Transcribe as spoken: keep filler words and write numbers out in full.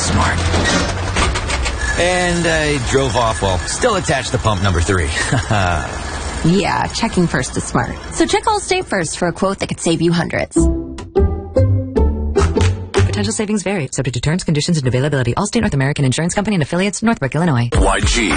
smart. And I drove off while still attached to pump number three. Yeah, checking first is smart. So check Allstate first for a quote that could save you hundreds. Potential savings vary, subject to terms, conditions, and availability. Allstate North American Insurance Company and affiliates, Northbrook, Illinois. Y G.